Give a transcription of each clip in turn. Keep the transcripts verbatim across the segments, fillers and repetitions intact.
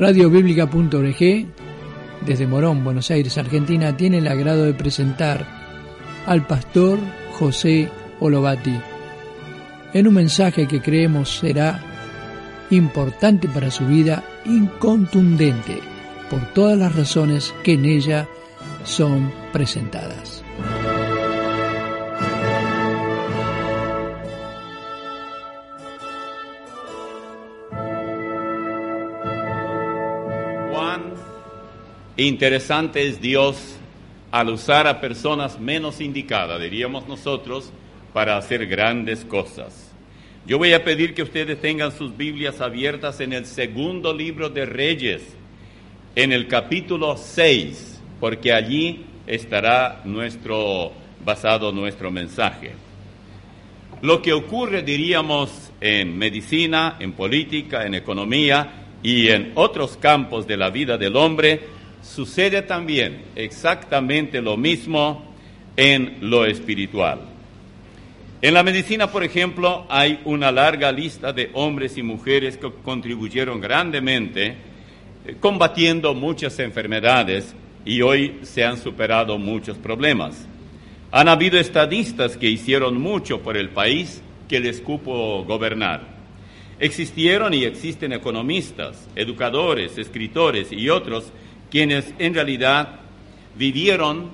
radio bíblica punto org, desde Morón, Buenos Aires, Argentina, tiene el agrado de presentar al pastor José Olovati en un mensaje que creemos será importante para su vida y contundente por todas las razones que en ella son presentadas. Cuán interesante es Dios al usar a personas menos indicadas, diríamos nosotros, para hacer grandes cosas. Yo voy a pedir que ustedes tengan sus Biblias abiertas en el segundo libro de Reyes, en el capítulo seis, porque allí estará nuestro, basado nuestro mensaje. Lo que ocurre, diríamos, en medicina, en política, en economía y en otros campos de la vida del hombre, sucede también exactamente lo mismo en lo espiritual. En la medicina, por ejemplo, hay una larga lista de hombres y mujeres que contribuyeron grandemente eh, combatiendo muchas enfermedades y hoy se han superado muchos problemas. Han habido estadistas que hicieron mucho por el país que les cupo gobernar. Existieron y existen economistas, educadores, escritores y otros quienes en realidad vivieron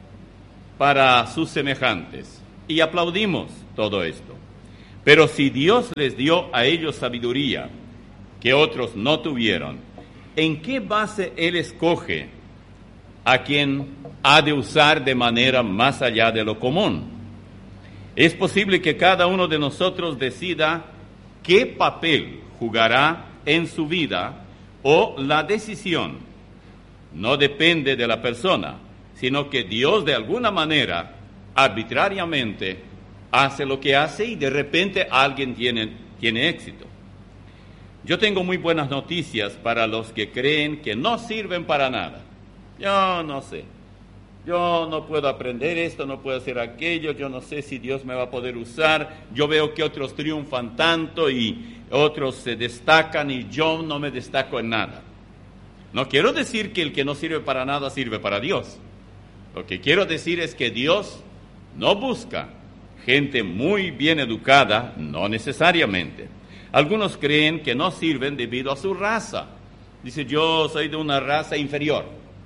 para sus semejantes. Y aplaudimos todo esto. Pero si Dios les dio a ellos sabiduría que otros no tuvieron, ¿en qué base Él escoge a quien ha de usar de manera más allá de lo común? Es posible que cada uno de nosotros decida qué papel jugará en su vida, o la decisión no depende de la persona, sino que Dios de alguna manera arbitrariamente hace lo que hace y de repente alguien tiene, tiene éxito. Yo tengo muy buenas noticias para los que creen que no sirven para nada. Yo no sé, yo no puedo aprender esto, no puedo hacer aquello, yo no sé si Dios me va a poder usar, yo veo que otros triunfan tanto y otros se destacan y yo no me destaco en nada. No quiero decir que el que no sirve para nada sirve para Dios. Lo que quiero decir es que Dios no busca gente muy bien educada, no necesariamente. Algunos creen que no sirven debido a su raza. Dice, yo soy de una raza inferior.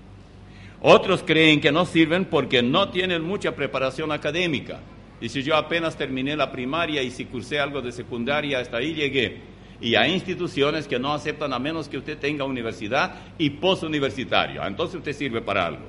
Otros creen que no sirven porque no tienen mucha preparación académica. Dice, yo apenas terminé la primaria y si cursé algo de secundaria, hasta ahí llegué. Y hay instituciones que no aceptan a menos que usted tenga universidad y postuniversitario. Entonces usted sirve para algo.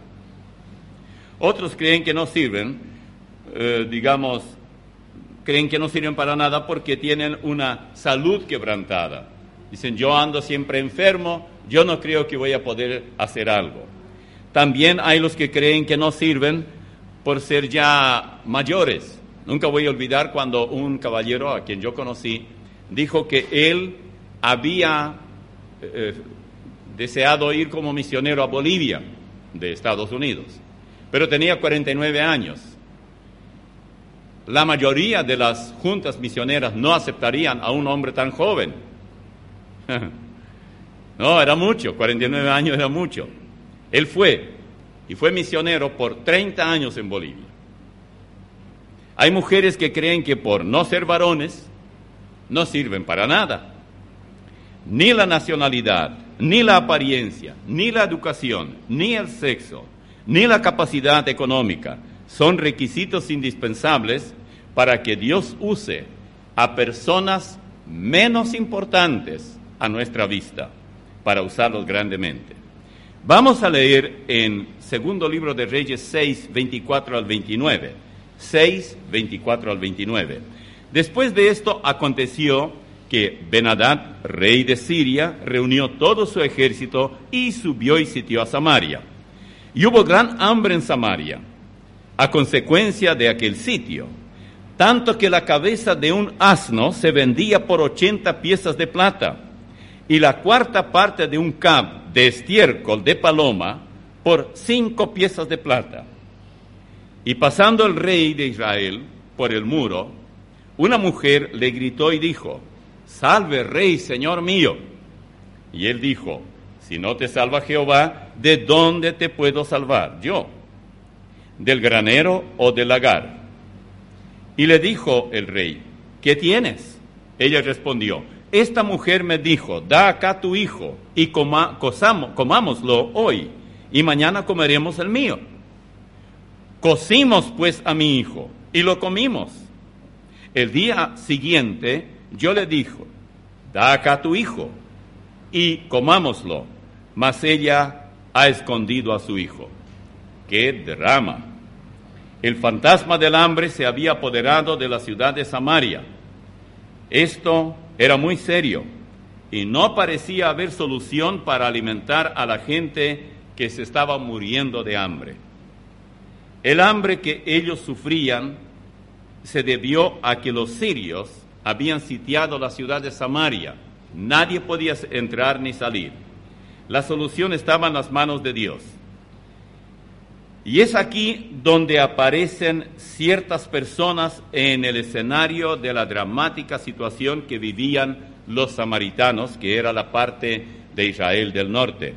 Otros creen que no sirven, eh, digamos, creen que no sirven para nada porque tienen una salud quebrantada. Dicen, yo ando siempre enfermo, yo no creo que voy a poder hacer algo. También hay los que creen que no sirven por ser ya mayores. Nunca voy a olvidar cuando un caballero a quien yo conocí dijo que él había eh, deseado ir como misionero a Bolivia de Estados Unidos, pero tenía cuarenta y nueve años. La mayoría de las juntas misioneras no aceptarían a un hombre tan joven. No, era mucho, cuarenta y nueve años era mucho. Él fue, y fue misionero por treinta años en Bolivia. Hay mujeres que creen que por no ser varones, no sirven para nada. Ni la nacionalidad, ni la apariencia, ni la educación, ni el sexo, ni la capacidad económica son requisitos indispensables para que Dios use a personas menos importantes a nuestra vista, para usarlos grandemente. Vamos a leer en segundo libro de Reyes seis, veinticuatro al veintinueve. seis, veinticuatro al veintinueve. Después de esto aconteció que Ben-Hadad, rey de Siria, reunió todo su ejército y subió y sitió a Samaria. Y hubo gran hambre en Samaria, a consecuencia de aquel sitio, tanto que la cabeza de un asno se vendía por ochenta piezas de plata, y la cuarta parte de un cab de estiércol de paloma por cinco piezas de plata. Y pasando el rey de Israel por el muro, una mujer le gritó y dijo: «Salve, rey, señor mío». Y él dijo: si no te salva Jehová, ¿de dónde te puedo salvar yo? ¿Del granero o del lagar? Y le dijo el rey, ¿qué tienes? Ella respondió, esta mujer me dijo, da acá tu hijo y coma, cosamos, comámoslo hoy, y mañana comeremos el mío. Cocimos pues a mi hijo y lo comimos. El día siguiente yo le dije, da acá tu hijo y comámoslo, mas ella ha escondido a su hijo. ¡Qué drama! El fantasma del hambre se había apoderado de la ciudad de Samaria. Esto era muy serio y no parecía haber solución para alimentar a la gente que se estaba muriendo de hambre. El hambre que ellos sufrían se debió a que los sirios habían sitiado la ciudad de Samaria. Nadie podía entrar ni salir. La solución estaba en las manos de Dios. Y es aquí donde aparecen ciertas personas en el escenario de la dramática situación que vivían los samaritanos, que era la parte de Israel del norte.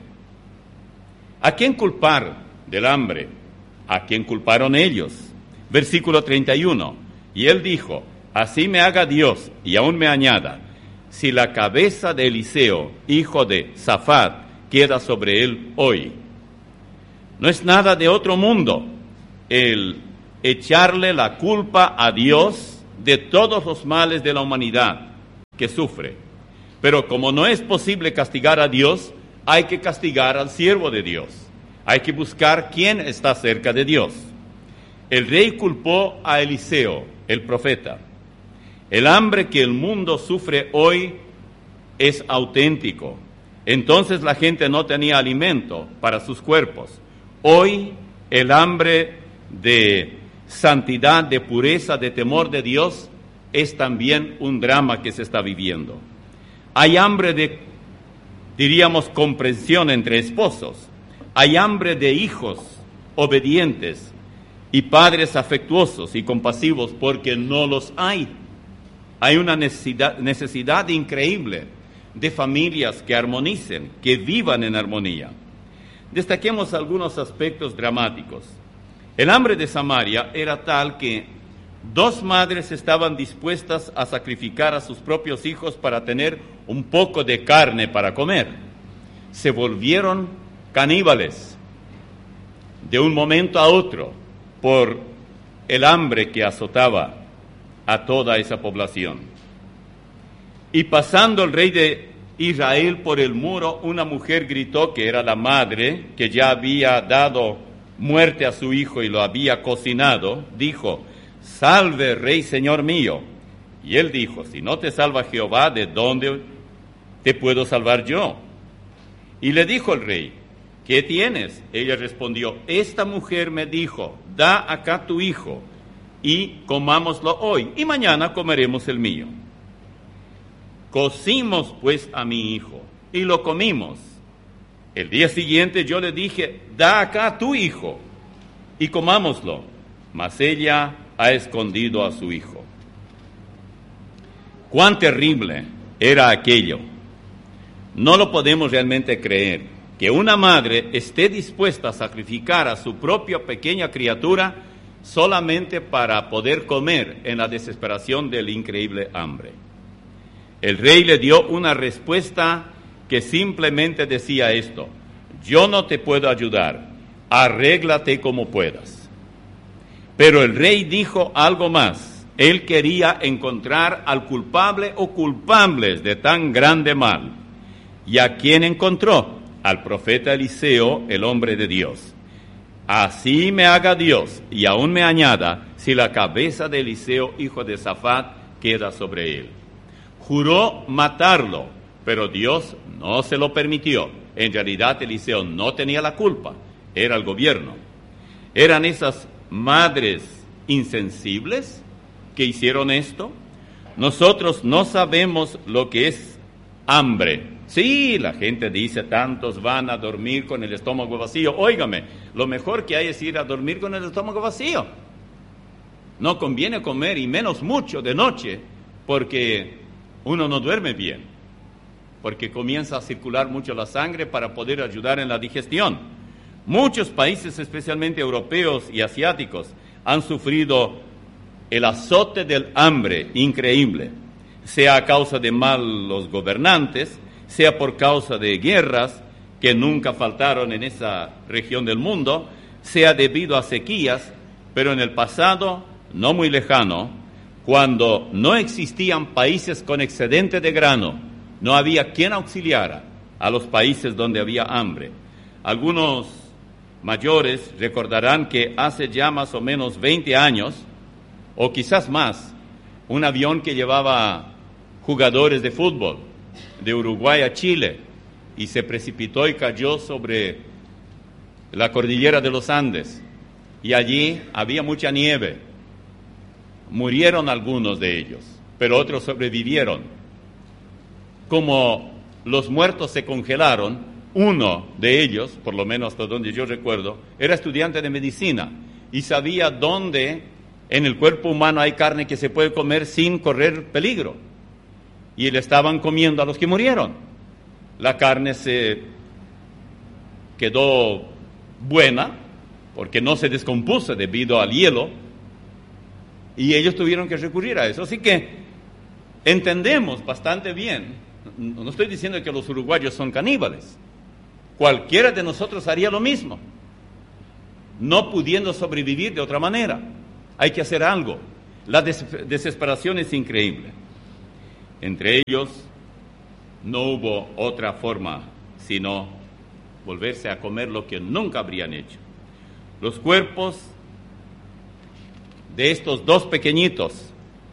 ¿A quién culpar del hambre? ¿A quién culparon ellos? Versículo treinta y uno. Y él dijo, así me haga Dios y aún me añada, si la cabeza de Eliseo, hijo de Safat, queda sobre él hoy. No es nada de otro mundo el echarle la culpa a Dios de todos los males de la humanidad que sufre. Pero como no es posible castigar a Dios, hay que castigar al siervo de Dios. Hay que buscar quién está cerca de Dios. El rey culpó a Eliseo, el profeta. El hambre que el mundo sufre hoy es auténtico. Entonces la gente no tenía alimento para sus cuerpos. Hoy el hambre de santidad, de pureza, de temor de Dios es también un drama que se está viviendo. Hay hambre de, diríamos, comprensión entre esposos. Hay hambre de hijos obedientes y padres afectuosos y compasivos porque no los hay. Hay una necesidad, necesidad increíble de familias que armonicen, que vivan en armonía. Destaquemos algunos aspectos dramáticos. El hambre de Samaria era tal que dos madres estaban dispuestas a sacrificar a sus propios hijos para tener un poco de carne para comer. Se volvieron caníbales de un momento a otro por el hambre que azotaba a toda esa población. Y pasando el rey de Israel por el muro, una mujer gritó, que era la madre, que ya había dado muerte a su hijo y lo había cocinado, dijo, salve, rey, señor mío. Y él dijo, si no te salva Jehová, ¿de dónde te puedo salvar yo? Y le dijo el rey, ¿qué tienes? Ella respondió, esta mujer me dijo, da acá tu hijo y comámoslo hoy, y mañana comeremos el mío. Cocimos pues a mi hijo y lo comimos. El día siguiente yo le dije, da acá tu hijo y comámoslo, mas ella ha escondido a su hijo. Cuán terrible era aquello. No lo podemos realmente creer, que una madre esté dispuesta a sacrificar a su propia pequeña criatura solamente para poder comer en la desesperación del increíble hambre. El rey le dio una respuesta que simplemente decía esto, yo no te puedo ayudar, arréglate como puedas. Pero el rey dijo algo más, él quería encontrar al culpable o culpables de tan grande mal. ¿Y a quién encontró? Al profeta Eliseo, el hombre de Dios. Así me haga Dios y aún me añada si la cabeza de Eliseo, hijo de Safat, queda sobre él. Juró matarlo, pero Dios no se lo permitió. En realidad Eliseo no tenía la culpa, era el gobierno. ¿Eran esas madres insensibles que hicieron esto? Nosotros no sabemos lo que es hambre. Sí, la gente dice, tantos van a dormir con el estómago vacío. Óigame, lo mejor que hay es ir a dormir con el estómago vacío. No conviene comer, y menos mucho de noche, porque uno no duerme bien. porque comienza a circular mucho la sangre para poder ayudar en la digestión. Muchos países, especialmente europeos y asiáticos, han sufrido el azote del hambre increíble, sea a causa de malos gobernantes, sea por causa de guerras que nunca faltaron en esa región del mundo, sea debido a sequías, pero en el pasado, no muy lejano, cuando no existían países con excedente de grano, no había quien auxiliara a los países donde había hambre. Algunos mayores recordarán que hace ya más o menos veinte años, o quizás más, un avión que llevaba jugadores de fútbol de Uruguay a Chile y se precipitó y cayó sobre la cordillera de los Andes, y allí había mucha nieve. Murieron algunos de ellos, pero otros sobrevivieron. Como los muertos se congelaron, uno de ellos, por lo menos hasta donde yo recuerdo, era estudiante de medicina y sabía dónde en el cuerpo humano hay carne que se puede comer sin correr peligro. Y le estaban comiendo a los que murieron. La carne se quedó buena porque no se descompuso debido al hielo y ellos tuvieron que recurrir a eso. Así que entendemos bastante bien, no estoy diciendo que los uruguayos son caníbales, cualquiera de nosotros haría lo mismo, no pudiendo sobrevivir de otra manera. Hay que hacer algo. La des- desesperación es increíble. Entre ellos no hubo otra forma sino volverse a comer lo que nunca habrían hecho. Los cuerpos de estos dos pequeñitos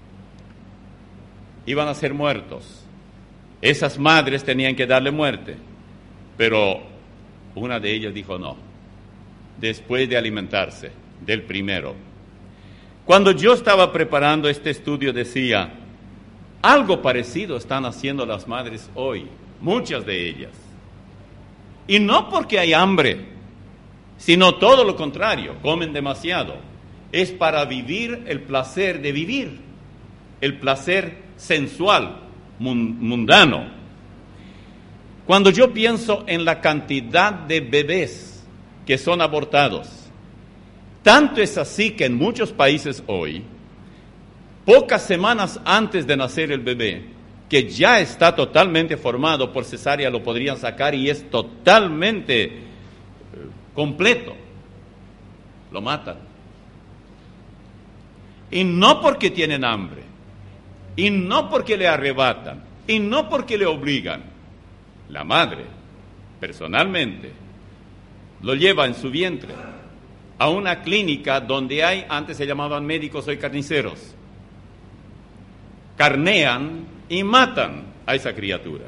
iban a ser muertos. Esas madres tenían que darle muerte, pero una de ellas dijo no, después de alimentarse del primero. Cuando yo estaba preparando este estudio decía, algo parecido están haciendo las madres hoy, muchas de ellas. Y no porque hay hambre, sino todo lo contrario, comen demasiado. Es para vivir el placer de vivir, el placer sensual, mundano. Cuando yo pienso en la cantidad de bebés que son abortados, tanto es así que en muchos países hoy, pocas semanas antes de nacer el bebé, que ya está totalmente formado por cesárea, lo podrían sacar y es totalmente eh, completo, lo matan. Y no porque tienen hambre, y no porque le arrebatan, y no porque le obligan. La madre, personalmente, lo lleva en su vientre a una clínica donde hay, antes se llamaban médicos, hoy carniceros. Carnean y matan a esa criatura.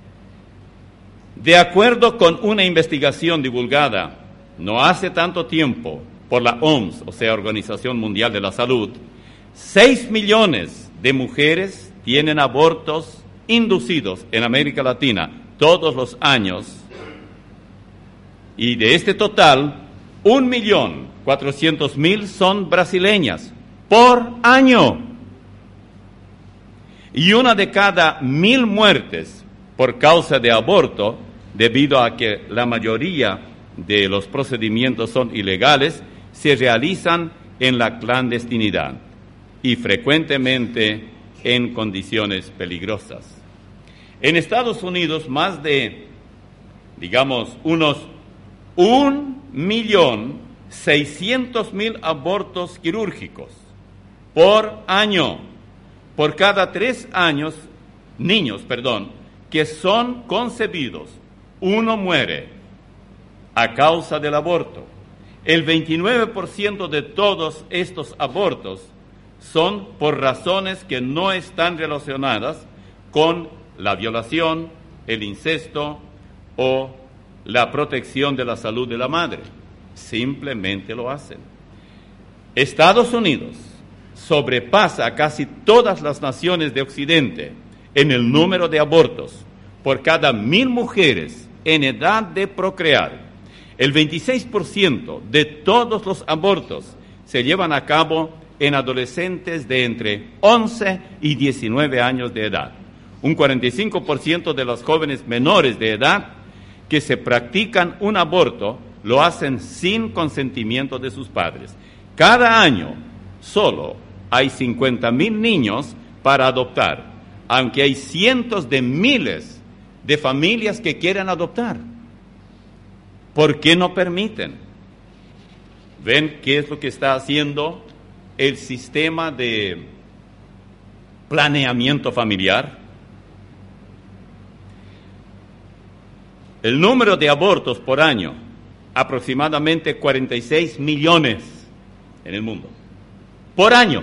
De acuerdo con una investigación divulgada no hace tanto tiempo por la O M S, o sea, Organización Mundial de la Salud, seis millones de mujeres tienen abortos inducidos en América Latina todos los años, y de este total, un millón cuatrocientos mil son brasileñas por año. Y una de cada mil muertes por causa de aborto, debido a que la mayoría de los procedimientos son ilegales, se realizan en la clandestinidad y frecuentemente en condiciones peligrosas. En Estados Unidos, más de, digamos, unos un millón seiscientos mil abortos quirúrgicos por año. Por cada tres años, niños, perdón, que son concebidos, uno muere a causa del aborto. El veintinueve por ciento de todos estos abortos son por razones que no están relacionadas con la violación, el incesto o la protección de la salud de la madre. Simplemente lo hacen. Estados Unidos sobrepasa a casi todas las naciones de Occidente en el número de abortos por cada mil mujeres en edad de procrear. El veintiséis por ciento de todos los abortos se llevan a cabo en adolescentes de entre once y diecinueve años de edad. un cuarenta y cinco por ciento de los jóvenes menores de edad que se practican un aborto lo hacen sin consentimiento de sus padres. Cada año solo hay cincuenta mil niños para adoptar, aunque hay cientos de miles de familias que quieren adoptar. ¿Por qué no permiten? ¿Ven qué es lo que está haciendo el sistema de planeamiento familiar? El número de abortos por año, aproximadamente cuarenta y seis millones en el mundo. Por año.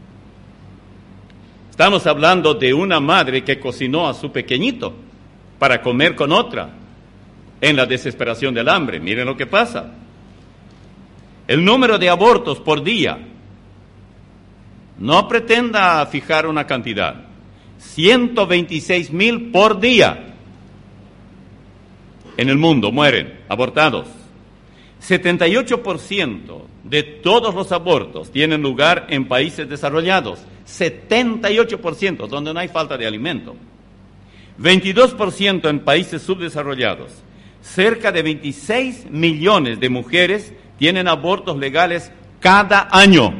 Estamos hablando de una madre que cocinó a su pequeñito para comer con otra en la desesperación del hambre. Miren lo que pasa. El número de abortos por día, no pretenda fijar una cantidad, ciento veintiséis mil por día en el mundo mueren abortados. setenta y ocho por ciento de todos los abortos tienen lugar en países desarrollados, setenta y ocho por ciento donde no hay falta de alimento, veintidós por ciento en países subdesarrollados. Cerca de veintiséis millones de mujeres tienen abortos legales cada año.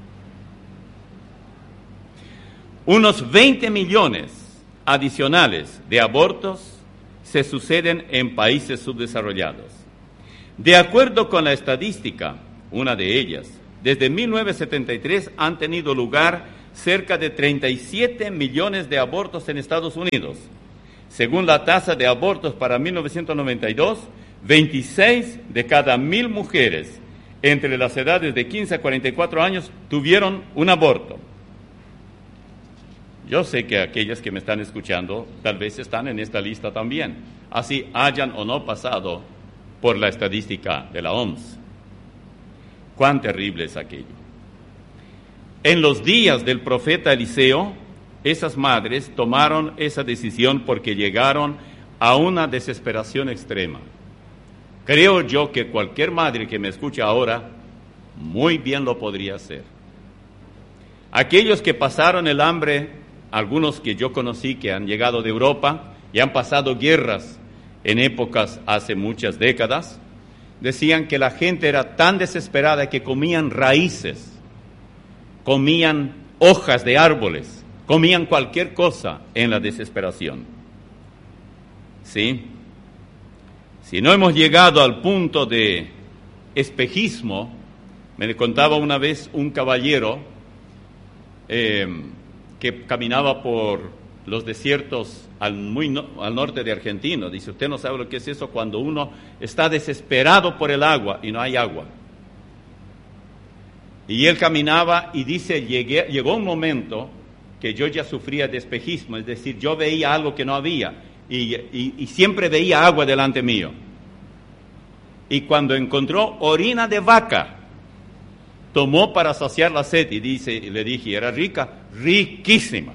Unos veinte millones adicionales de abortos se suceden en países subdesarrollados. De acuerdo con la estadística, una de ellas, desde mil novecientos setenta y tres han tenido lugar cerca de treinta y siete millones de abortos en Estados Unidos. Según la tasa de abortos para mil novecientos noventa y dos, veintiséis de cada mil mujeres entre las edades de quince a cuarenta y cuatro años tuvieron un aborto. Yo sé que aquellas que me están escuchando tal vez están en esta lista también, así hayan o no pasado por la estadística de la O M S. Cuán terrible es aquello. En los días del profeta Eliseo, esas madres tomaron esa decisión porque llegaron a una desesperación extrema. Creo yo que cualquier madre que me escuche ahora, muy bien lo podría hacer. Aquellos que pasaron el hambre, algunos que yo conocí que han llegado de Europa y han pasado guerras en épocas hace muchas décadas, decían que la gente era tan desesperada que comían raíces, comían hojas de árboles, comían cualquier cosa en la desesperación. ¿Sí? Si no hemos llegado al punto de espejismo, me contaba una vez un caballero eh, que caminaba por los desiertos al, muy no, al norte de Argentina. Dice, usted no sabe lo que es eso cuando uno está desesperado por el agua y no hay agua. Y él caminaba y dice, llegué, llegó un momento que yo ya sufría de espejismo, es decir, yo veía algo que no había y, y, y siempre veía agua delante mío. Y cuando encontró orina de vaca, tomó para saciar la sed y dice, le dije, ¿era rica? Riquísima.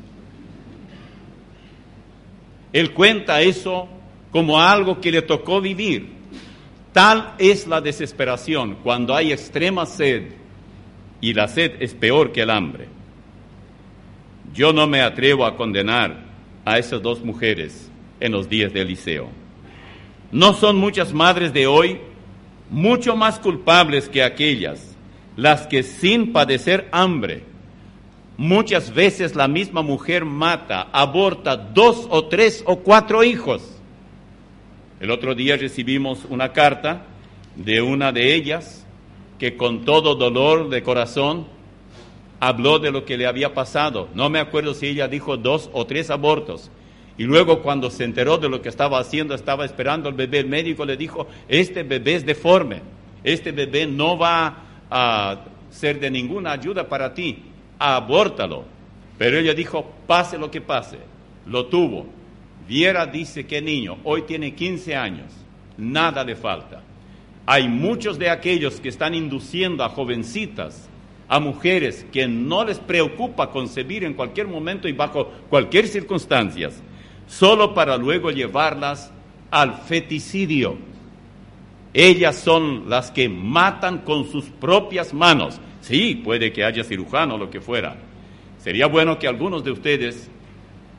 Él cuenta eso como algo que le tocó vivir. Tal es la desesperación cuando hay extrema sed, y la sed es peor que el hambre. Yo no me atrevo a condenar a esas dos mujeres en los días de Eliseo. ¿No son muchas madres de hoy mucho más culpables que aquellas, las que sin padecer hambre, muchas veces la misma mujer mata, aborta dos o tres o cuatro hijos? El otro día recibimos una carta de una de ellas que con todo dolor de corazón habló de lo que le había pasado. No me acuerdo si ella dijo dos o tres abortos. Y luego cuando se enteró de lo que estaba haciendo, estaba esperando al bebé, el médico le dijo, este bebé es deforme, este bebé no va a ser de ninguna ayuda para ti, abórtalo. Pero ella dijo, pase lo que pase, lo tuvo. Viera, dice, qué niño, hoy tiene quince años, nada le falta. Hay muchos de aquellos que están induciendo a jovencitas, a mujeres que no les preocupa concebir en cualquier momento y bajo cualquier circunstancia, solo para luego llevarlas al feticidio. Ellas son las que matan con sus propias manos. Sí, puede que haya cirujano o lo que fuera. Sería bueno que algunos de ustedes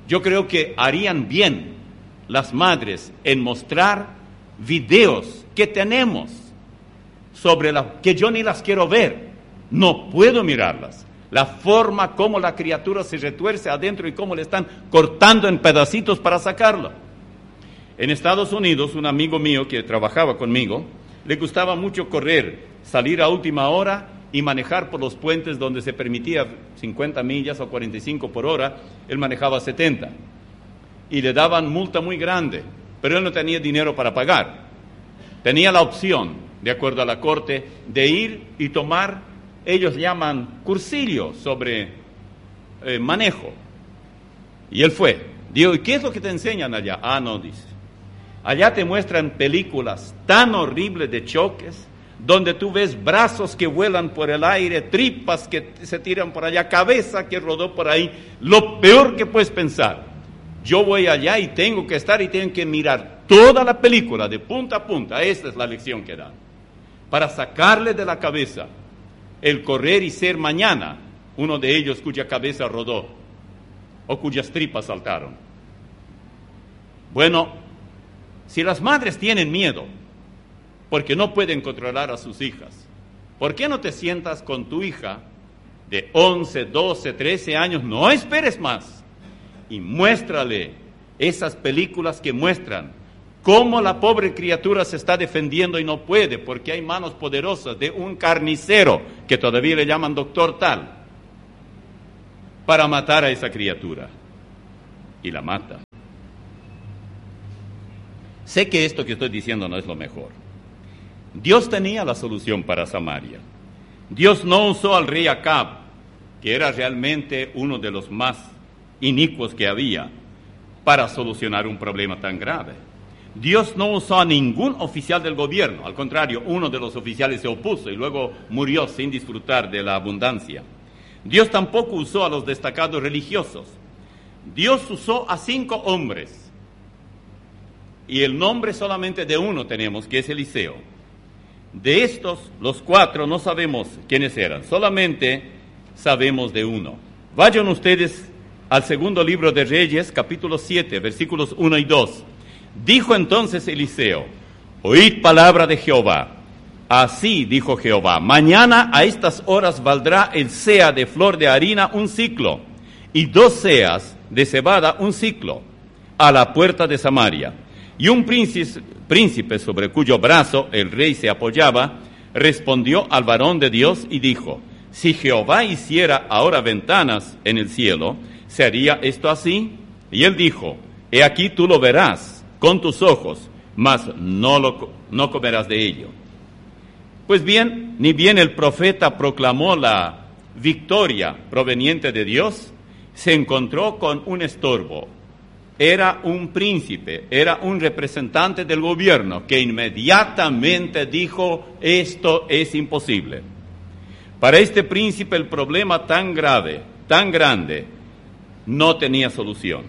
Yo creo que harían bien las madres en mostrar videos que tenemos sobre la que yo ni las quiero ver, no puedo mirarlas. La forma como la criatura se retuerce adentro y cómo le están cortando en pedacitos para sacarlo. En Estados Unidos, un amigo mío que trabajaba conmigo, le gustaba mucho correr, salir a última hora y manejar por los puentes donde se permitía cincuenta millas o cuarenta y cinco por hora, él manejaba setenta. Y le daban multa muy grande, pero él no tenía dinero para pagar. Tenía la opción, de acuerdo a la corte, de ir y tomar, ellos llaman cursillo sobre eh, manejo. Y él fue. Digo, ¿y qué es lo que te enseñan allá? Ah, no, dice. Allá te muestran películas tan horribles de choques, donde tú ves brazos que vuelan por el aire, tripas que se tiran por allá, cabeza que rodó por ahí, lo peor que puedes pensar. Yo voy allá y tengo que estar y tengo que mirar toda la película de punta a punta. Esta es la lección que dan. Para sacarle de la cabeza el correr y ser mañana uno de ellos cuya cabeza rodó o cuyas tripas saltaron. Bueno, si las madres tienen miedo porque no pueden controlar a sus hijas, ¿por qué no te sientas con tu hija de once, doce, trece años? No esperes más y muéstrale esas películas que muestran cómo la pobre criatura se está defendiendo y no puede porque hay manos poderosas de un carnicero, que todavía le llaman doctor tal, para matar a esa criatura. Y la mata. Sé que esto que estoy diciendo no es lo mejor. Dios tenía la solución para Samaria. Dios no usó al rey Acab, que era realmente uno de los más inicuos que había, para solucionar un problema tan grave. Dios no usó a ningún oficial del gobierno, al contrario, uno de los oficiales se opuso y luego murió sin disfrutar de la abundancia. Dios tampoco usó a los destacados religiosos. Dios usó a cinco hombres, y el nombre solamente de uno tenemos, que es Eliseo. De estos, los cuatro no sabemos quiénes eran, solamente sabemos de uno. Vayan ustedes al segundo libro de Reyes, capítulo siete, versículos uno y dos. Dijo entonces Eliseo: oíd palabra de Jehová. Así dijo Jehová: mañana a estas horas valdrá el seah de flor de harina un ciclo, y dos seas de cebada un ciclo, a la puerta de Samaria. Y un príncipe, príncipe sobre cuyo brazo el rey se apoyaba, respondió al varón de Dios y dijo: si Jehová hiciera ahora ventanas en el cielo, ¿se haría esto así? Y él dijo: he aquí tú lo verás con tus ojos, mas no, lo, no comerás de ello. Pues bien, ni bien el profeta proclamó la victoria proveniente de Dios, se encontró con un estorbo. Era un príncipe, era un representante del gobierno que inmediatamente dijo: esto es imposible. Para este príncipe el problema tan grave, tan grande, no tenía solución.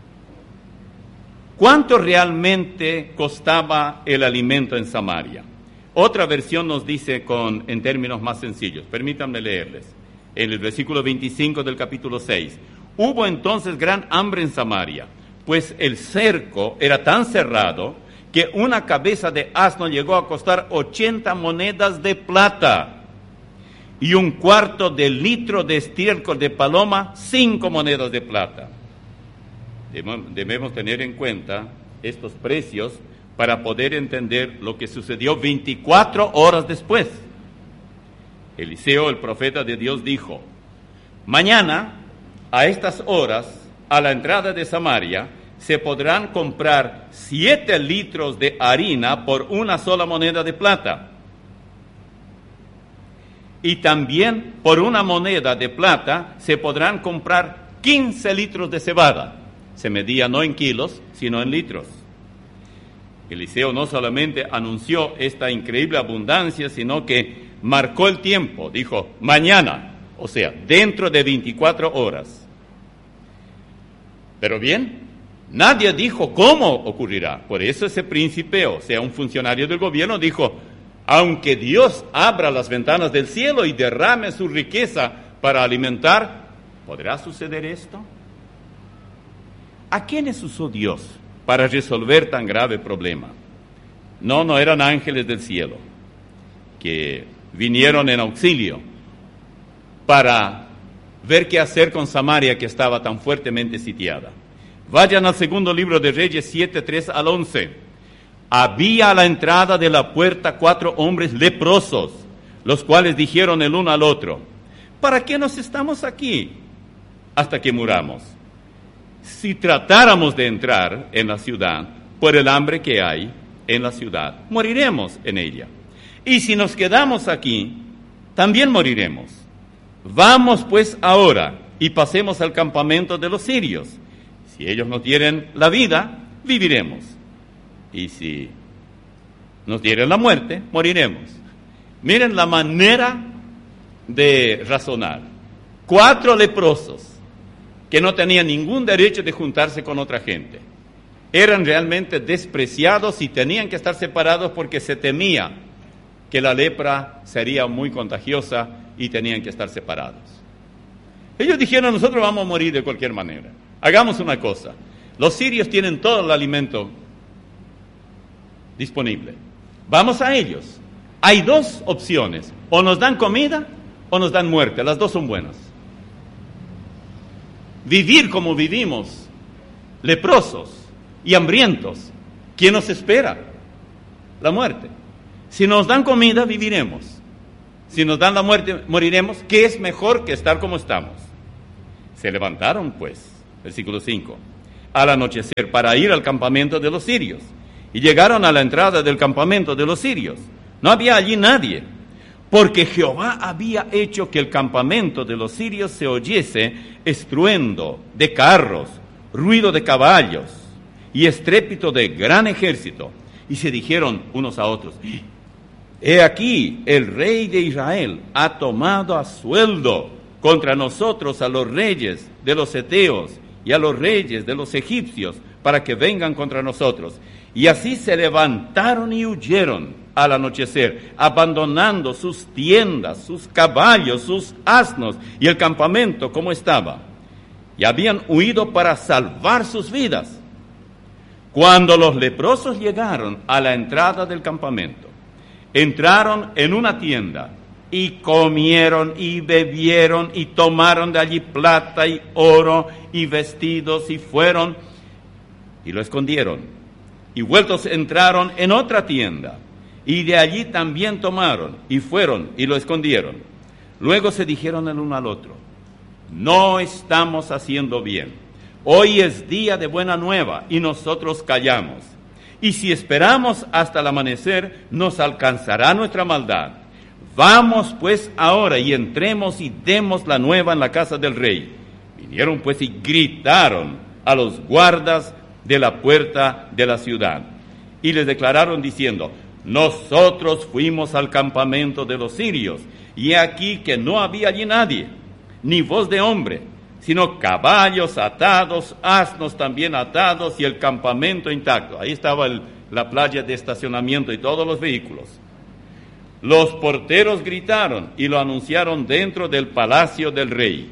¿Cuánto realmente costaba el alimento en Samaria? Otra versión nos dice con, en términos más sencillos. Permítanme leerles. En el versículo veinticinco del capítulo seis. Hubo entonces gran hambre en Samaria, pues el cerco era tan cerrado que una cabeza de asno llegó a costar ochenta monedas de plata, y un cuarto de litro de estiércol de paloma, cinco monedas de plata. Debemos tener en cuenta estos precios para poder entender lo que sucedió veinticuatro horas después. Eliseo, el profeta de Dios, dijo: mañana, a estas horas, a la entrada de Samaria, se podrán comprar siete litros de harina por una sola moneda de plata. Y también por una moneda de plata se podrán comprar quince litros de cebada. Se medía no en kilos, sino en litros. Eliseo no solamente anunció esta increíble abundancia, sino que marcó el tiempo. Dijo: mañana, o sea, dentro de veinticuatro horas. Pero bien, nadie dijo cómo ocurrirá. Por eso ese príncipe, o sea, un funcionario del gobierno, dijo: aunque Dios abra las ventanas del cielo y derrame su riqueza para alimentar, ¿podrá suceder esto? ¿a quiénes usó Dios para resolver tan grave problema? No, no eran ángeles del cielo que vinieron en auxilio para ver qué hacer con Samaria, que estaba tan fuertemente sitiada. Vayan al segundo libro de Reyes siete, tres al once. Había a la entrada de la puerta cuatro hombres leprosos, los cuales dijeron el uno al otro: ¿para qué nos estamos aquí hasta que muramos? Si tratáramos de entrar en la ciudad por el hambre que hay en la ciudad, moriremos en ella. Y si nos quedamos aquí, también moriremos. Vamos pues ahora y pasemos al campamento de los sirios. Si ellos nos dieren la vida, viviremos. Y si nos dieren la muerte, moriremos. Miren la manera de razonar. Cuatro leprosos que no tenían ningún derecho de juntarse con otra gente. Eran realmente despreciados y tenían que estar separados porque se temía que la lepra sería muy contagiosa y tenían que estar separados. Ellos dijeron: nosotros vamos a morir de cualquier manera. Hagamos una cosa. Los sirios tienen todo el alimento disponible. Vamos a ellos. Hay dos opciones. O nos dan comida o nos dan muerte. Las dos son buenas. Vivir como vivimos, leprosos y hambrientos, ¿quién nos espera? La muerte. Si nos dan comida, viviremos. Si nos dan la muerte, moriremos. ¿Qué es mejor que estar como estamos? Se levantaron, pues, versículo cinco, al anochecer para ir al campamento de los sirios. Y llegaron a la entrada del campamento de los sirios. No había allí nadie, porque Jehová había hecho que el campamento de los sirios se oyese estruendo de carros, ruido de caballos y estrépito de gran ejército. Y se dijeron unos a otros: he aquí, el rey de Israel ha tomado a sueldo contra nosotros a los reyes de los heteos y a los reyes de los egipcios para que vengan contra nosotros. Y así se levantaron y huyeron al anochecer, abandonando sus tiendas, sus caballos, sus asnos y el campamento como estaba. Y habían huido para salvar sus vidas. Cuando los leprosos llegaron a la entrada del campamento, entraron en una tienda y comieron y bebieron y tomaron de allí plata y oro y vestidos y fueron y lo escondieron. Y vueltos entraron en otra tienda y de allí también tomaron y fueron y lo escondieron. Luego se dijeron el uno al otro: no estamos haciendo bien. Hoy es día de buena nueva y nosotros callamos. Y si esperamos hasta el amanecer, nos alcanzará nuestra maldad. Vamos pues ahora y entremos y demos la nueva en la casa del rey. Vinieron pues y gritaron a los guardas de la puerta de la ciudad. Y les declararon diciendo: nosotros fuimos al campamento de los sirios, y he aquí que no había allí nadie, ni voz de hombre, sino caballos atados, asnos también atados, y el campamento intacto. Ahí estaba el, la playa de estacionamiento y todos los vehículos. Los porteros gritaron y lo anunciaron dentro del palacio del rey.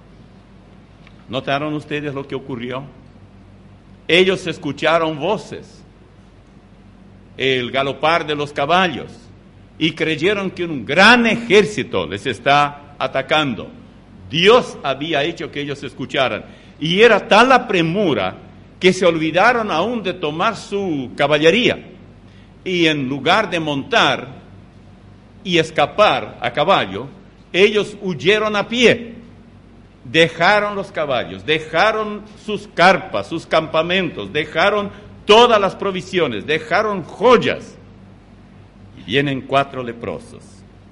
¿Notaron ustedes lo que ocurrió? Ellos escucharon voces, el galopar de los caballos, y creyeron que un gran ejército les está atacando. Dios había hecho que ellos escucharan, y era tal la premura que se olvidaron aún de tomar su caballería, y en lugar de montar y escapar a caballo, ellos huyeron a pie. Dejaron los caballos, dejaron sus carpas, sus campamentos, dejaron todas las provisiones, dejaron joyas. Y vienen cuatro leprosos.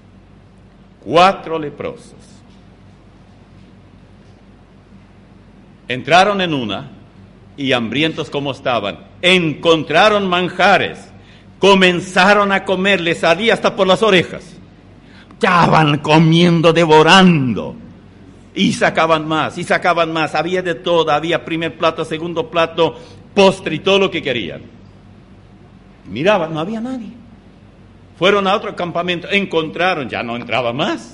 Cuatro leprosos. Entraron en una y, hambrientos como estaban, encontraron manjares, comenzaron a comer, les salía hasta por las orejas. Estaban comiendo, devorando. Y sacaban más, y sacaban más. Había de todo, había primer plato, segundo plato, postre y todo lo que querían. Miraban, no había nadie. Fueron a otro campamento, encontraron, ya no entraba más.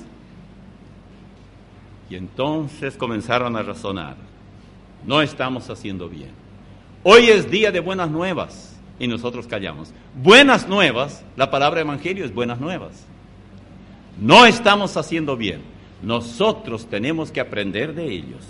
Y entonces comenzaron a razonar: no estamos haciendo bien. Hoy es día de buenas nuevas y nosotros callamos. Buenas nuevas, la palabra evangelio es buenas nuevas. No estamos haciendo bien. Nosotros tenemos que aprender de ellos.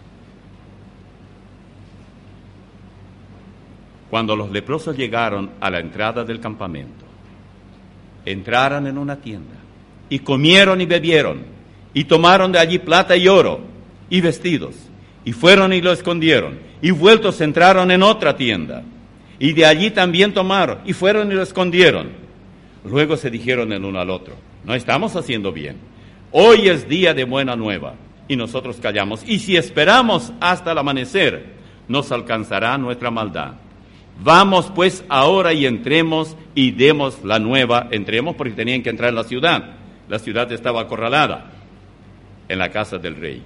Cuando los leprosos llegaron a la entrada del campamento, entraron en una tienda y comieron y bebieron y tomaron de allí plata y oro y vestidos y fueron y lo escondieron y vueltos entraron en otra tienda y de allí también tomaron y fueron y lo escondieron. Luego se dijeron el uno al otro, no estamos haciendo bien. Hoy es día de buena nueva y nosotros callamos. Y si esperamos hasta el amanecer, nos alcanzará nuestra maldad. Vamos pues ahora y entremos y demos la nueva. Entremos porque tenían que entrar en la ciudad. La ciudad estaba acorralada en la casa del rey.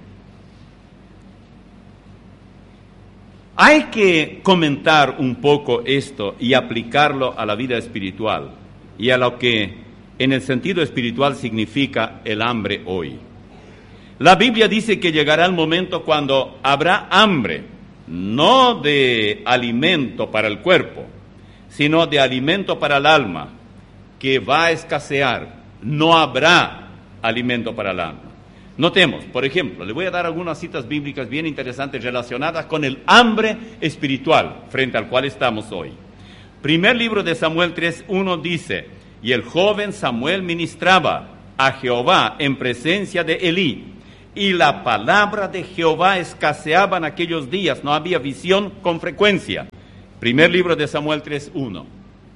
Hay que comentar un poco esto y aplicarlo a la vida espiritual y a lo que en el sentido espiritual significa el hambre hoy. La Biblia dice que llegará el momento cuando habrá hambre, no de alimento para el cuerpo, sino de alimento para el alma, que va a escasear. No habrá alimento para el alma. Notemos, por ejemplo, le voy a dar algunas citas bíblicas bien interesantes relacionadas con el hambre espiritual frente al cual estamos hoy. Primer libro de Samuel tres uno dice, y el joven Samuel ministraba a Jehová en presencia de Elí, y la palabra de Jehová escaseaba en aquellos días, no había visión con frecuencia. Primer libro de Samuel tres uno.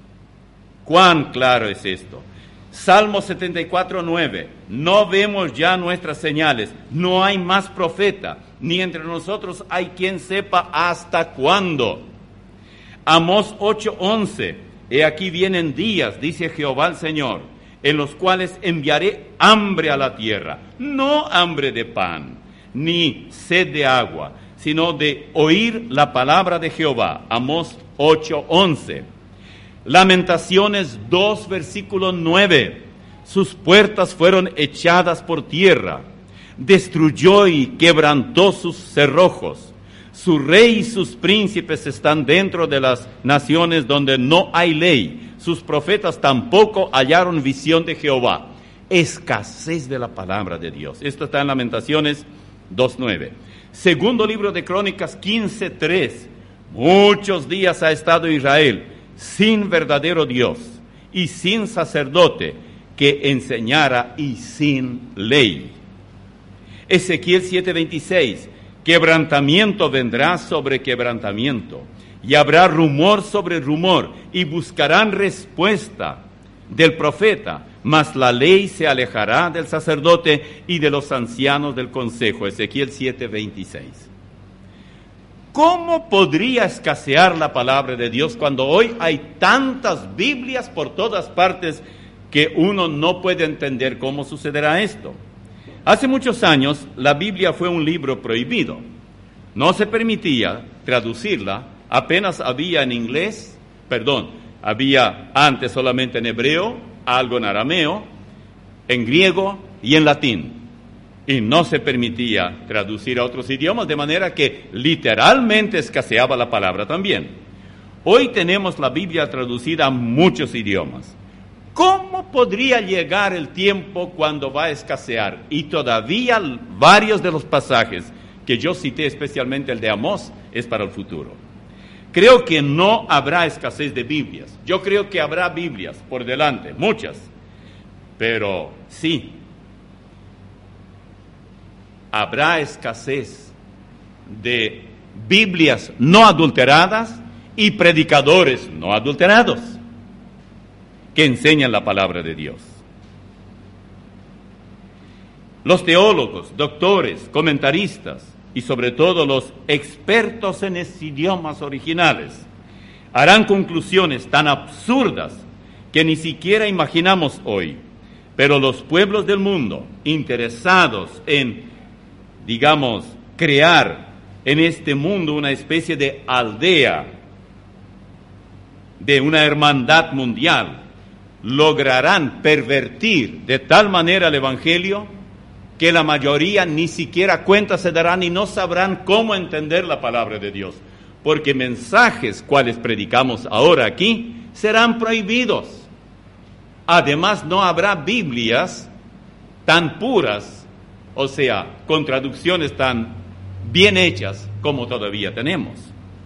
¿Cuán claro es esto? Salmo setenta y cuatro nueve. No vemos ya nuestras señales, no hay más profeta, ni entre nosotros hay quien sepa hasta cuándo. Amós ocho once. He aquí vienen días, dice Jehová el Señor, en los cuales enviaré hambre a la tierra, no hambre de pan, ni sed de agua, sino de oír la palabra de Jehová. Amós ocho once. Lamentaciones dos, versículo nueve. Sus puertas fueron echadas por tierra, destruyó y quebrantó sus cerrojos. Su rey y sus príncipes están dentro de las naciones donde no hay ley. Sus profetas tampoco hallaron visión de Jehová. Escasez de la palabra de Dios. Esto está en Lamentaciones dos nueve. Segundo libro de Crónicas quince tres. Muchos días ha estado Israel sin verdadero Dios y sin sacerdote que enseñara y sin ley. Ezequiel siete veintiséis. Quebrantamiento vendrá sobre quebrantamiento, y habrá rumor sobre rumor, y buscarán respuesta del profeta, mas la ley se alejará del sacerdote y de los ancianos del consejo. Ezequiel siete veintiséis. ¿Cómo podría escasear la palabra de Dios cuando hoy hay tantas Biblias por todas partes que uno no puede entender cómo sucederá esto? Hace muchos años la Biblia fue un libro prohibido. No se permitía traducirla, apenas había en inglés, perdón, había antes solamente en hebreo, algo en arameo, en griego y en latín. Y no se permitía traducir a otros idiomas, de manera que literalmente escaseaba la palabra también. Hoy tenemos la Biblia traducida a muchos idiomas. ¿Cómo podría llegar el tiempo cuando va a escasear? Y todavía varios de los pasajes que yo cité, especialmente el de Amós, es para el futuro. Creo que no habrá escasez de Biblias. Yo creo que habrá Biblias por delante, muchas. Pero sí, habrá escasez de Biblias no adulteradas y predicadores no adulterados que enseñan la palabra de Dios. Los teólogos, doctores, comentaristas y sobre todo los expertos en estos idiomas originales harán conclusiones tan absurdas que ni siquiera imaginamos hoy. Pero los pueblos del mundo interesados en, digamos, crear en este mundo una especie de aldea, de una hermandad mundial, lograrán pervertir de tal manera el Evangelio que la mayoría ni siquiera cuenta se darán y no sabrán cómo entender la palabra de Dios, porque mensajes cuales predicamos ahora aquí serán prohibidos. Además, no habrá Biblias tan puras, o sea, con traducciones tan bien hechas como todavía tenemos.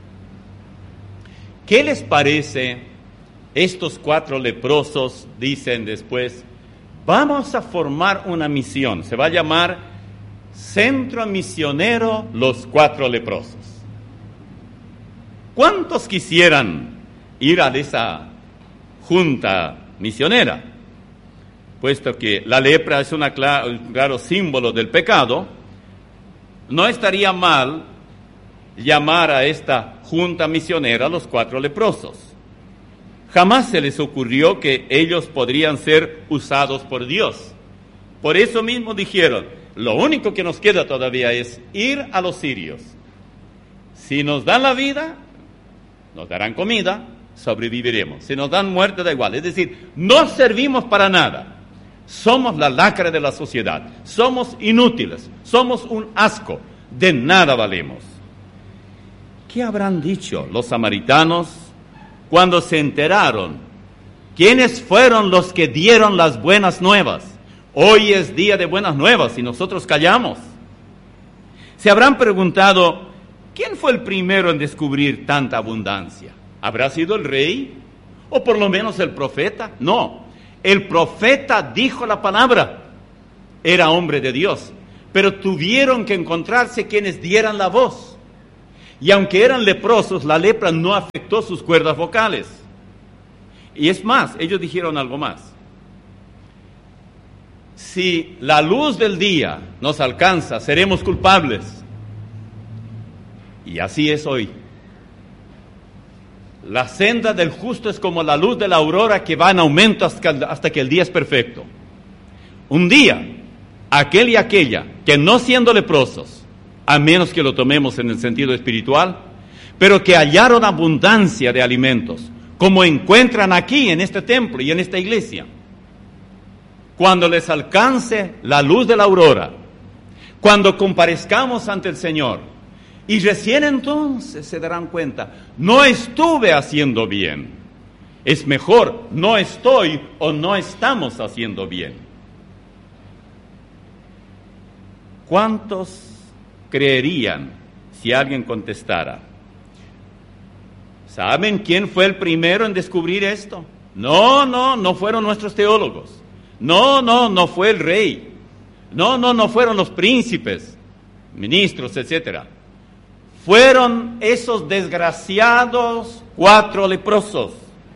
¿Qué les parece? Estos cuatro leprosos dicen después, vamos a formar una misión, se va a llamar Centro Misionero Los Cuatro Leprosos. ¿Cuántos quisieran ir a esa junta misionera? Puesto que la lepra es una clara, un claro símbolo del pecado, no estaría mal llamar a esta junta misionera Los Cuatro Leprosos. Jamás se les ocurrió que ellos podrían ser usados por Dios. Por eso mismo dijeron, lo único que nos queda todavía es ir a los sirios. Si nos dan la vida, nos darán comida, sobreviviremos. Si nos dan muerte, da igual. Es decir, no servimos para nada. Somos la lacra de la sociedad. Somos inútiles. Somos un asco. De nada valemos. ¿Qué habrán dicho los samaritanos cuando se enteraron quiénes fueron los que dieron las buenas nuevas? Hoy es día de buenas nuevas y nosotros callamos. Se habrán preguntado, ¿quién fue el primero en descubrir tanta abundancia? ¿Habrá sido el rey? ¿O por lo menos el profeta? No, el profeta dijo la palabra, era hombre de Dios, pero tuvieron que encontrarse quienes dieran la voz. Y aunque eran leprosos, la lepra no afectó sus cuerdas vocales. Y es más, ellos dijeron algo más. Si la luz del día nos alcanza, seremos culpables. Y así es hoy. La senda del justo es como la luz de la aurora que va en aumento hasta que el día es perfecto. Un día, aquel y aquella que no siendo leprosos, a menos que lo tomemos en el sentido espiritual, pero que hallaron abundancia de alimentos, como encuentran aquí en este templo y en esta iglesia. Cuando les alcance la luz de la aurora, cuando comparezcamos ante el Señor, y recién entonces se darán cuenta, no estuve haciendo bien. Es mejor, no estoy o no estamos haciendo bien. ¿Cuántos creerían si alguien contestara? ¿Saben quién fue el primero en descubrir esto? No, no, no fueron nuestros teólogos. No, no, no fue el rey. No, no, no fueron los príncipes, ministros, etcétera. Fueron esos desgraciados cuatro leprosos.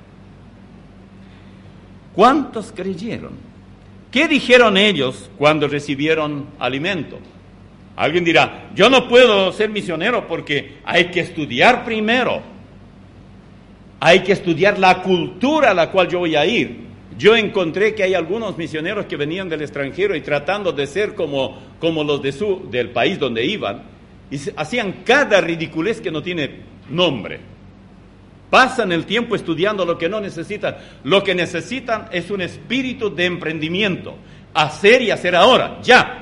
¿Cuántos creyeron? ¿Qué dijeron ellos cuando recibieron alimento? Alguien dirá, yo no puedo ser misionero porque hay que estudiar primero. Hay que estudiar la cultura a la cual yo voy a ir. Yo encontré que hay algunos misioneros que venían del extranjero y tratando de ser como, como los de su, del país donde iban, y se, hacían cada ridiculez que no tiene nombre. Pasan el tiempo estudiando lo que no necesitan. Lo que necesitan es un espíritu de emprendimiento. Hacer y hacer ahora, ya.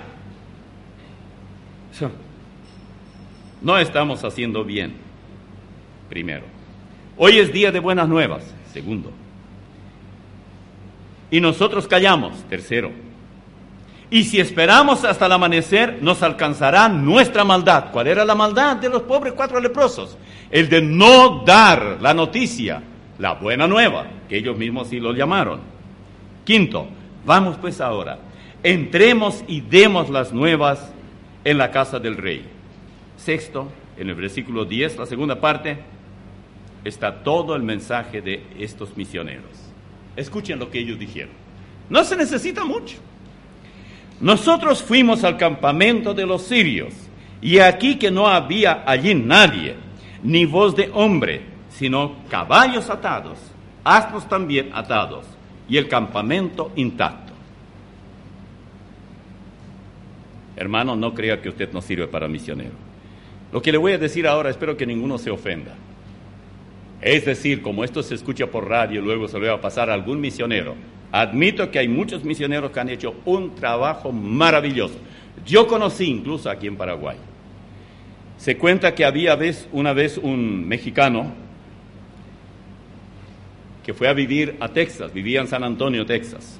No estamos haciendo bien, primero. Hoy es día de buenas nuevas, segundo. Y nosotros callamos, tercero. Y si esperamos hasta el amanecer, nos alcanzará nuestra maldad. ¿Cuál era la maldad de los pobres cuatro leprosos? El de no dar la noticia, la buena nueva, que ellos mismos sí lo llamaron. Quinto, vamos pues ahora, entremos y demos las nuevas en la casa del rey. Sexto, en el versículo diez, la segunda parte, está todo el mensaje de estos misioneros. Escuchen lo que ellos dijeron. No se necesita mucho. Nosotros fuimos al campamento de los sirios, y aquí que no había allí nadie, ni voz de hombre, sino caballos atados, asnos también atados, y el campamento intacto. Hermano, no crea que usted no sirve para misionero. Lo que le voy a decir ahora, espero que ninguno se ofenda. Es decir, como esto se escucha por radio y luego se lo va a pasar a algún misionero, admito que hay muchos misioneros que han hecho un trabajo maravilloso. Yo conocí incluso aquí en Paraguay. Se cuenta que había vez, una vez un mexicano que fue a vivir a Texas, vivía en San Antonio, Texas.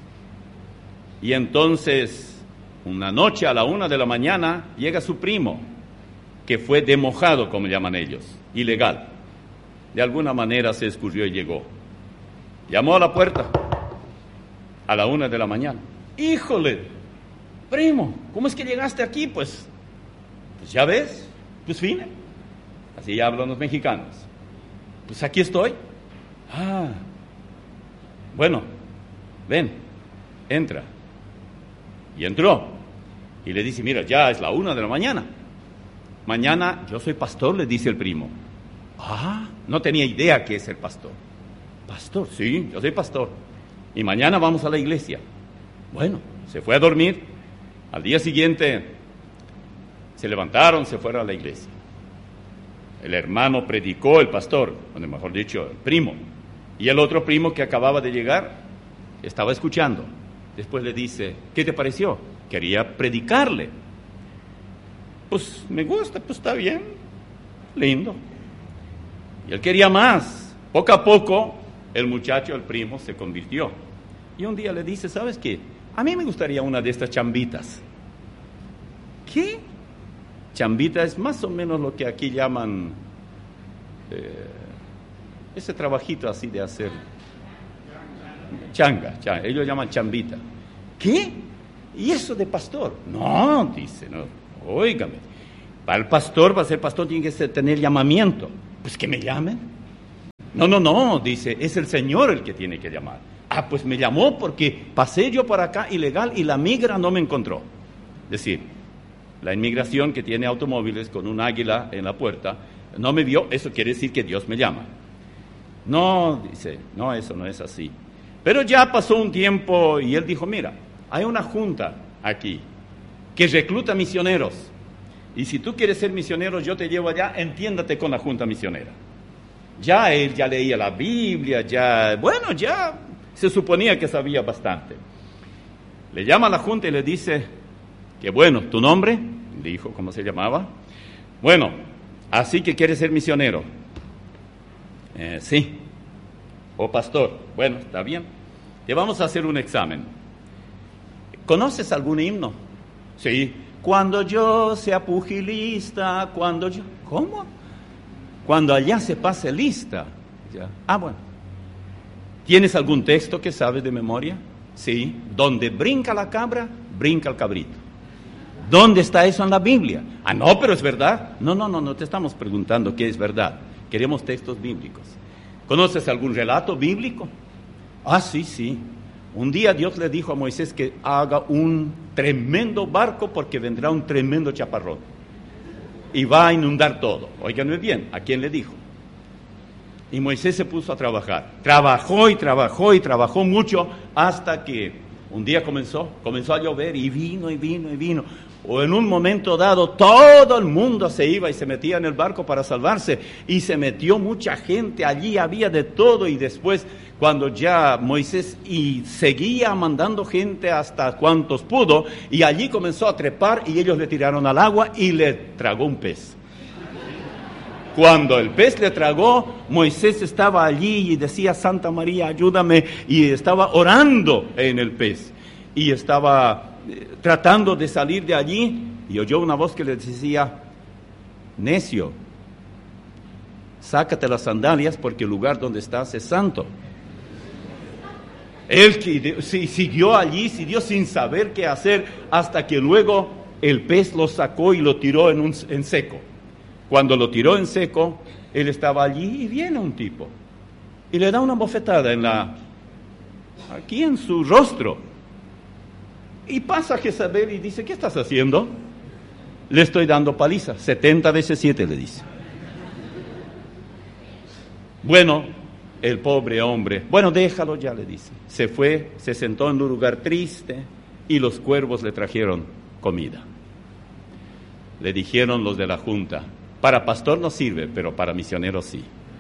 Y entonces, una noche a la una de la mañana, llega su primo, que fue demojado, como llaman ellos, ilegal. De alguna manera se escurrió y llegó. Llamó a la puerta a la una de la mañana. ¡Híjole! Primo, ¿cómo es que llegaste aquí? Pues, pues ya ves, pues vine. Así hablan los mexicanos. Pues aquí estoy. Ah, bueno, ven, entra. Y entró. Y le dice, mira, ya es la una de la mañana. Mañana yo soy pastor, le dice el primo. Ah, no tenía idea que es el pastor. Pastor, sí, yo soy pastor. Y mañana vamos a la iglesia. Bueno, se fue a dormir. Al día siguiente se levantaron, se fueron a la iglesia. El hermano predicó, el pastor, o mejor dicho, el primo. Y el otro primo que acababa de llegar estaba escuchando. Después le dice, ¿qué te pareció? Quería predicarle. Pues me gusta, pues está bien, lindo. Y él quería más. Poco a poco, el muchacho, el primo, se convirtió. Y un día le dice, ¿sabes qué? A mí me gustaría una de estas chambitas. ¿Qué? Chambita es más o menos lo que aquí llaman eh, ese trabajito así de hacer changa, changa, ellos llaman chambita. ¿Qué? ¿Y eso de pastor? No, dice, no, óigame, para el pastor, para ser pastor tiene que tener llamamiento. Pues que me llamen. No, no, no, dice, es el Señor el que tiene que llamar. Ah, pues me llamó porque pasé yo por acá ilegal y la migra no me encontró. Es decir, la inmigración que tiene automóviles con un águila en la puerta, no me vio, eso quiere decir que Dios me llama. No, dice, no, eso no es así. Pero ya pasó un tiempo y él dijo, mira, hay una junta aquí que recluta misioneros. Y si tú quieres ser misionero, yo te llevo allá, entiéndate con la junta misionera. Ya él ya leía la Biblia, ya, bueno, ya se suponía que sabía bastante. Le llama a la junta y le dice, que bueno, ¿tu nombre? Dijo, ¿cómo se llamaba? Bueno, así que quieres ser misionero. Eh, sí. O pastor. Bueno, está bien. Te vamos a hacer un examen. ¿Conoces algún himno? Sí. Cuando yo sea pugilista, cuando yo... ¿Cómo? Cuando allá se pase lista. Ya. Ah, bueno. ¿Tienes algún texto que sabes de memoria? Sí. Donde brinca la cabra, brinca el cabrito. ¿Dónde está eso en la Biblia? Ah, no, pero es verdad. No, no, no, no te estamos preguntando qué es verdad. Queremos textos bíblicos. ¿Conoces algún relato bíblico? Ah, sí, sí. Un día Dios le dijo a Moisés que haga un tremendo barco porque vendrá un tremendo chaparrón. Y va a inundar todo. Óiganme bien, ¿a quién le dijo? Y Moisés se puso a trabajar. Trabajó y trabajó y trabajó mucho hasta que un día comenzó, comenzó a llover y vino y vino y vino. O en un momento dado todo el mundo se iba y se metía en el barco para salvarse. Y se metió mucha gente, allí había de todo. Y después cuando ya Moisés y seguía mandando gente hasta cuantos pudo, y allí comenzó a trepar y ellos le tiraron al agua y le tragó un pez. Cuando el pez le tragó, Moisés estaba allí y decía, Santa María, ayúdame, y estaba orando en el pez, y estaba eh, tratando de salir de allí, y oyó una voz que le decía, necio, sácate las sandalias porque el lugar donde estás es santo. Él siguió allí, siguió sin saber qué hacer, hasta que luego el pez lo sacó y lo tiró en, un, en seco. Cuando lo tiró en seco, él estaba allí y viene un tipo y le da una bofetada en la, aquí en su rostro. Y pasa Jezabel y dice, ¿qué estás haciendo? Le estoy dando paliza, setenta veces siete le dice. Bueno, el pobre hombre, bueno, déjalo ya, le dice. Se fue, se sentó en un lugar triste y los cuervos le trajeron comida. Le dijeron los de la junta, para pastor no sirve, pero para misionero sí.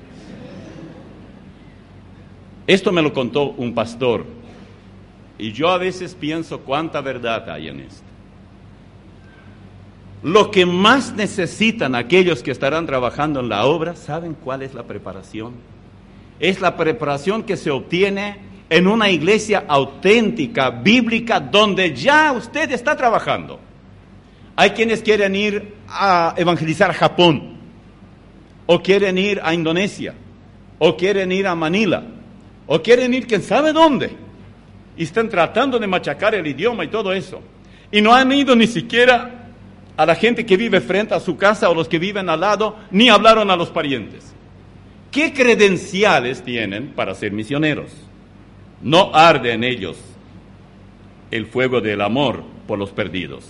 Esto me lo contó un pastor, y yo a veces pienso cuánta verdad hay en esto. Lo que más necesitan aquellos que estarán trabajando en la obra, ¿saben cuál es la preparación? Es la preparación que se obtiene en una iglesia auténtica, bíblica, donde ya usted está trabajando. Hay quienes quieren ir a evangelizar a Japón, o quieren ir a Indonesia, o quieren ir a Manila, o quieren ir quién sabe dónde, y están tratando de machacar el idioma y todo eso. Y no han ido ni siquiera a la gente que vive frente a su casa o los que viven al lado, ni hablaron a los parientes. ¿Qué credenciales tienen para ser misioneros? No arde en ellos el fuego del amor por los perdidos.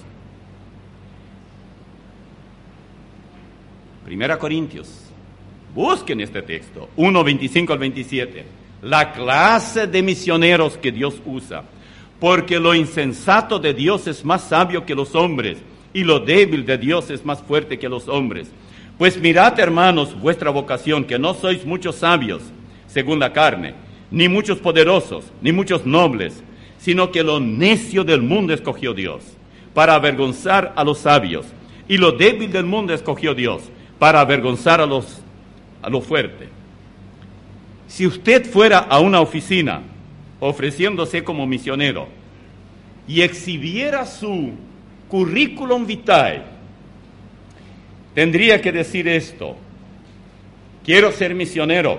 Primera Corintios, busquen este texto, uno, veinticinco al veintisiete. La clase de misioneros que Dios usa, porque lo insensato de Dios es más sabio que los hombres, y lo débil de Dios es más fuerte que los hombres. Pues mirad, hermanos, vuestra vocación, que no sois muchos sabios, según la carne, ni muchos poderosos, ni muchos nobles, sino que lo necio del mundo escogió Dios, para avergonzar a los sabios, y lo débil del mundo escogió Dios, para avergonzar a los, a lo fuerte. Si usted fuera a una oficina, ofreciéndose como misionero, y exhibiera su currículum vitae, tendría que decir esto: quiero ser misionero.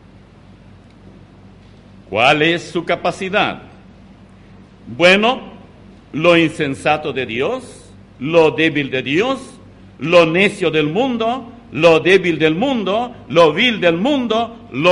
¿Cuál es su capacidad? Bueno, lo insensato de Dios, lo débil de Dios, lo necio del mundo, lo débil del mundo, lo vil del mundo, lo